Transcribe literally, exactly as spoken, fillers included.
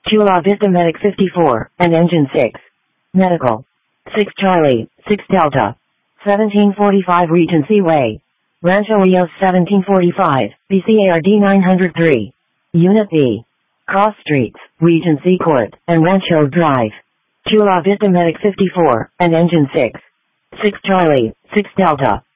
Chula Vista Medic fifty-four, and Engine six. Medical. six Charlie, six Delta. seventeen forty-five Regency Way. Rancho Rios seventeen forty-five, B C A R D nine oh three. Unit B. Cross Streets, Regency Court, and Rancho Drive. Chula Vista Medic fifty-four, and Engine six. six Charlie, six Delta.